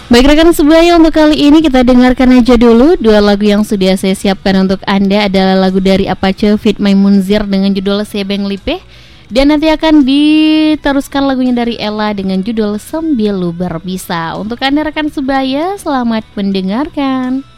Baik rekan sebaya, untuk kali ini kita dengarkan aja dulu dua lagu yang sudah saya siapkan untuk Anda adalah lagu dari Apache Fit Maimunzir dengan judul Sebeng Lipe, dan nanti akan diteruskan lagunya dari Ella dengan judul Sembilu Berbisa. Untuk Anda rekan sebaya, selamat mendengarkan.